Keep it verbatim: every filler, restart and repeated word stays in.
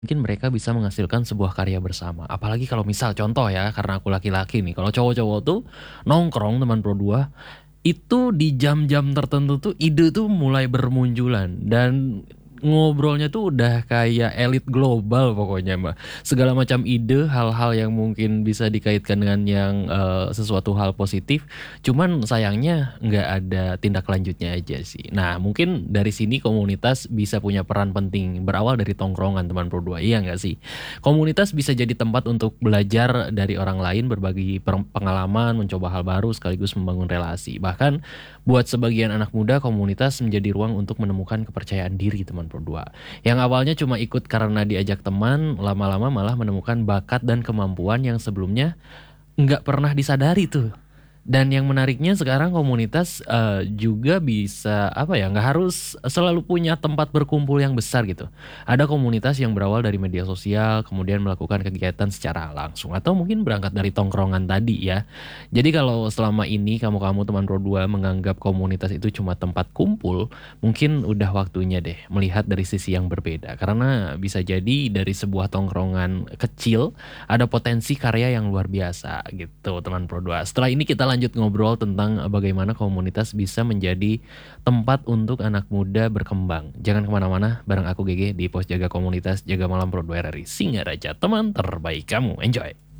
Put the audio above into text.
Mungkin mereka bisa menghasilkan sebuah karya bersama. Apalagi kalau misal contoh ya, karena aku laki-laki nih, kalau cowok-cowok tuh nongkrong teman Pro dua, itu di jam-jam tertentu tuh ide tuh mulai bermunculan dan ngobrolnya tuh udah kayak elit global pokoknya Mbak. Segala macam ide, hal-hal yang mungkin bisa dikaitkan dengan yang eh, sesuatu hal positif, cuman sayangnya nggak ada tindak lanjutnya aja sih. Nah, mungkin dari sini komunitas bisa punya peran penting berawal dari tongkrongan teman Pro dua, iya nggak sih? Komunitas bisa jadi tempat untuk belajar dari orang lain, berbagi per- pengalaman, mencoba hal baru sekaligus membangun relasi. Bahkan buat sebagian anak muda, komunitas menjadi ruang untuk menemukan kepercayaan diri teman Pro dua. Yang awalnya cuma ikut karena diajak teman, lama-lama malah menemukan bakat dan kemampuan yang sebelumnya nggak pernah disadari tuh. Dan yang menariknya sekarang komunitas eh, juga bisa apa ya, nggak harus selalu punya tempat berkumpul yang besar gitu. Ada komunitas yang berawal dari media sosial, kemudian melakukan kegiatan secara langsung atau mungkin berangkat dari tongkrongan tadi ya. Jadi kalau selama ini kamu-kamu teman Pro dua menganggap komunitas itu cuma tempat kumpul, mungkin udah waktunya deh melihat dari sisi yang berbeda. Karena bisa jadi dari sebuah tongkrongan kecil ada potensi karya yang luar biasa gitu teman Pro dua. Setelah ini kita lanjut ngobrol tentang eh, bagaimana komunitas bisa menjadi tempat untuk anak muda berkembang. Jangan kemana-mana, bareng aku G G di Pos Jaga Komunitas Jaga Malam Pro dua R R I Singaraja, teman terbaik kamu. Enjoy!